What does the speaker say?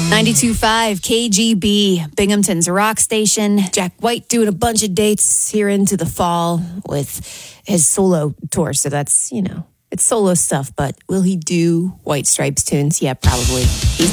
92.5 KGB, Binghamton's rock station. Jack White doing a bunch of dates here into the fall with his solo tour. So that's, it's solo stuff. But will he do White Stripes tunes? Yeah, probably. He's